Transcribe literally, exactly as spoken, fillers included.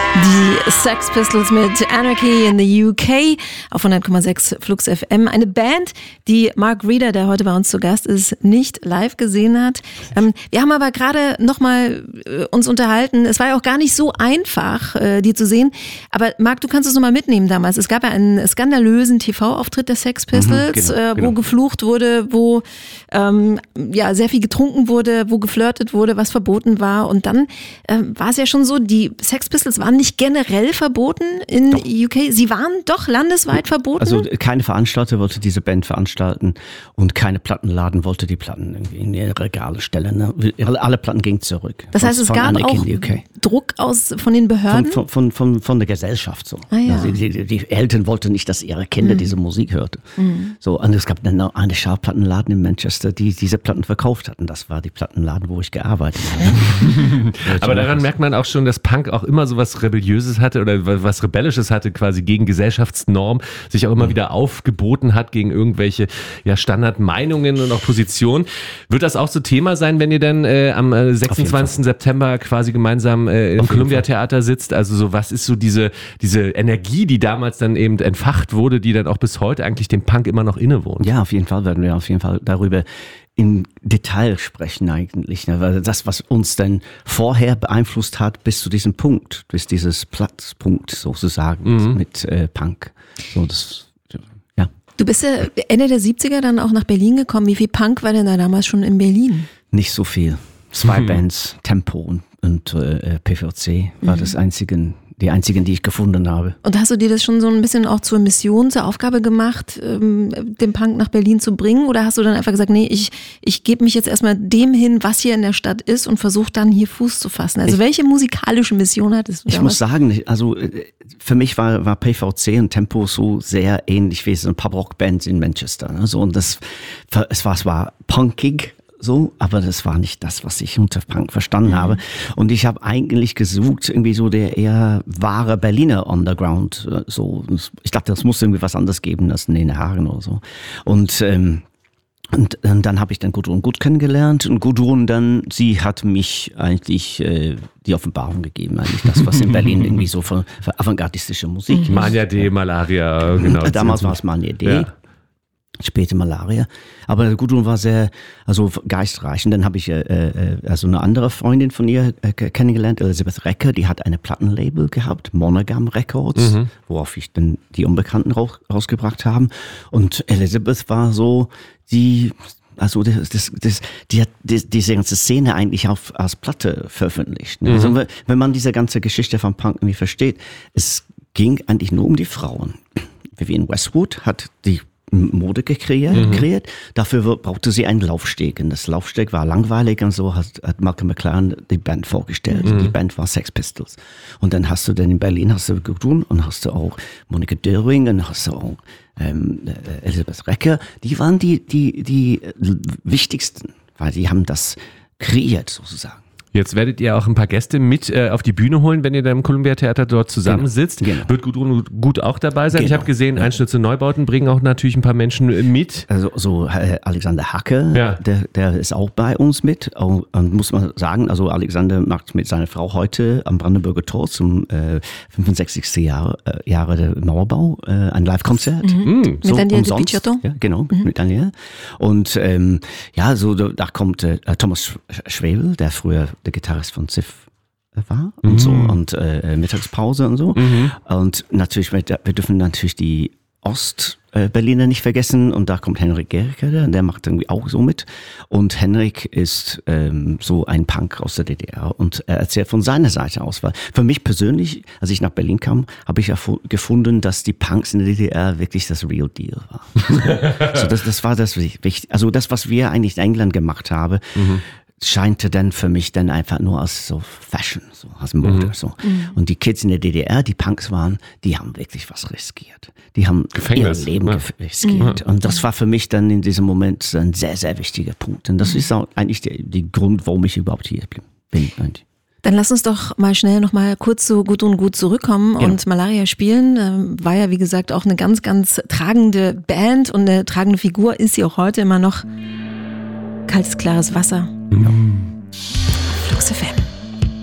Die Sex Pistols mit Anarchy in the U K auf hundert Komma sechs Flux F M. Eine Band, die Mark Reeder, der heute bei uns zu Gast ist, nicht live gesehen hat. Ähm, wir haben aber gerade nochmal äh, uns unterhalten. Es war ja auch gar nicht so einfach, äh, die zu sehen. Aber Marc, du kannst es nochmal mitnehmen damals. Es gab ja einen skandalösen T V-Auftritt der Sex Pistols, mhm, genau, äh, wo genau. geflucht wurde, wo ähm, ja, sehr viel getrunken wurde, wo geflirtet wurde, was verboten war. Und dann äh, war es ja schon so, die Sex Pistols waren nicht generell verboten in doch. U K? Sie waren doch landesweit verboten? Also keine Veranstalter wollte diese Band veranstalten und keine Plattenladen wollte die Platten irgendwie in ihre Regale stellen. Ne? Alle Platten gingen zurück. Das heißt, es gab Anarchy auch Druck aus, von den Behörden? Von, von, von, von der Gesellschaft so. Ah, ja. also die, die Eltern wollten nicht, dass ihre Kinder mhm. diese Musik hörten. Mhm. So, und es gab eine, eine Schallplattenladen in Manchester, die diese Platten verkauft hatten. Das war die Plattenladen, wo ich gearbeitet habe. Aber daran merkt man auch schon, dass Punk auch immer so was Rebelliöses hatte oder was Rebellisches hatte, quasi gegen Gesellschaftsnorm, sich auch immer mhm. wieder aufgeboten hat gegen irgendwelche ja, Standardmeinungen und auch Positionen. Wird das auch so Thema sein, wenn ihr dann äh, am äh, sechsundzwanzigsten September quasi gemeinsam äh, im Columbia Theater sitzt? Also so, was ist so diese, diese Energie, die damals dann eben entfacht wurde, die dann auch bis heute eigentlich dem Punk immer noch innewohnt? Ja, auf jeden Fall werden wir auf jeden Fall darüber im Detail sprechen eigentlich, ne? Weil das, was uns dann vorher beeinflusst hat, bis zu diesem Punkt, bis dieses Platzpunkt sozusagen mhm. mit äh, Punk. So, das, ja. Du bist ja Ende der siebziger dann auch nach Berlin gekommen. Wie viel Punk war denn da damals schon in Berlin? Nicht so viel. Zwei mhm. Bands, Tempo und, und äh, P V C war mhm. das einzigen, die einzigen, die ich gefunden habe. Und hast du dir das schon so ein bisschen auch zur Mission, zur Aufgabe gemacht, ähm, den Punk nach Berlin zu bringen? Oder hast du dann einfach gesagt, nee, ich, ich gebe mich jetzt erstmal dem hin, was hier in der Stadt ist und versuche dann hier Fuß zu fassen? Also ich, welche musikalische Mission hattest du Ich damals? muss sagen, also für mich war, war P V C und Tempo so sehr ähnlich wie so ein Pub-Rock-Band in Manchester. Also und das, es war, es war punkig. So, aber das war nicht das, was ich unter Punk verstanden mhm. habe. Und ich habe eigentlich gesucht, irgendwie so der eher wahre Berliner Underground. So, ich dachte, das muss irgendwie was anderes geben als Nene Hagen oder so. Und ähm, und, und dann habe ich dann Gudrun Gut kennengelernt und Gudrun dann, sie hat mich eigentlich äh, die Offenbarung gegeben, eigentlich das, was in Berlin irgendwie so für, für avantgardistische Musik mhm. Mania D, Malaria, genau. Damals war es Mania D. Ja. Später Malaria. Aber Gudrun war sehr, also geistreich. Und dann habe ich äh, äh, also eine andere Freundin von ihr äh, kennengelernt, Elisabeth Recker, die hat eine Plattenlabel gehabt, Monogam Records, mhm. worauf ich dann die Unbekannten raus, rausgebracht haben. Und Elisabeth war so, die, also das, das, das, die hat die, diese ganze Szene eigentlich auf, als Platte veröffentlicht. Ne? Mhm. Also wenn man diese ganze Geschichte von Punk irgendwie versteht, es ging eigentlich nur um die Frauen. Vivienne Westwood hat die Mode gekreiert, mhm. kreiert. Dafür brauchte sie einen Laufsteg. Und das Laufsteg war langweilig und so hat, hat Malcolm McLaren die Band vorgestellt. Mhm. Die Band war Sex Pistols. Und dann hast du dann in Berlin hast du Gudrun und hast du auch Monika Döring und hast du auch ähm, Elisabeth Recker. Die waren die, die, die wichtigsten, weil die haben das kreiert sozusagen. Jetzt werdet ihr auch ein paar Gäste mit äh, auf die Bühne holen, wenn ihr da im Columbia Theater dort zusammensitzt. Genau. Genau. Wird Gudrun Gut auch dabei sein? Genau. Ich habe gesehen, ja. Einschnitte Neubauten bringen auch natürlich ein paar Menschen mit. Also so äh, Alexander Hacke, ja. der, der ist auch bei uns mit. Und, und muss man sagen, also Alexander macht mit seiner Frau heute am Brandenburger Tor zum äh, fünfundsechzigsten Jahr, äh, Jahre der Mauerbau äh, ein Live-Konzert. Mhm. So, mit Daniel de Picciotto. Ja, genau, mhm. mit Daniel. Und ähm, ja, so da, da kommt äh, Thomas Schwebel, der früher der Gitarrist von Ziff war und mhm. so und äh, Mittagspause und so. Mhm. Und natürlich, wir, wir dürfen natürlich die Ost-Berliner nicht vergessen und da kommt Henrik Gericke, der macht irgendwie auch so mit. Und Henrik ist ähm, so ein Punk aus der D D R und er erzählt von seiner Seite aus. Weil für mich persönlich, als ich nach Berlin kam, habe ich erf- gefunden, dass die Punks in der D D R wirklich das Real Deal war. So, so das, das war das wichtig. Also das, was wir eigentlich in England gemacht haben, mhm. scheinte dann für mich dann einfach nur als so Fashion, so als Mode. Mhm. So. Mhm. Und die Kids in der D D R, die Punks waren, die haben wirklich was riskiert. Die haben Gefängnis, ihr Leben ja. riskiert. Mhm. Und das war für mich dann in diesem Moment ein sehr, sehr wichtiger Punkt. Und das ist auch eigentlich der, der Grund, warum ich überhaupt hier bin. Dann lass uns doch mal schnell noch mal kurz zu Gudrun Gut zurückkommen ja. und Malaria spielen. War ja, wie gesagt, auch eine ganz, ganz tragende Band und eine tragende Figur ist sie auch heute immer noch. Kaltes, klares Wasser. Ja.